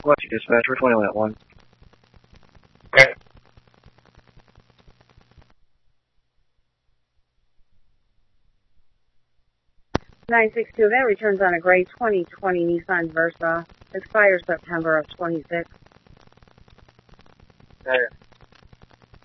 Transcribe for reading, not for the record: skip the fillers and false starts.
What's your dispatcher? 21 at 1. Okay. (962) that returns on a gray 2020 Nissan Versa. Expires September of 26. Okay.